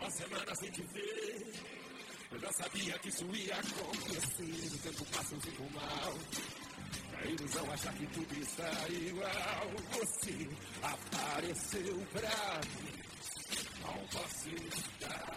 uma semana sem te ver. Eu já sabia que isso ia acontecer. O tempo passa, eu fico mal. A ilusão achar que tudo está igual. Você apareceu pra mim ao passeio.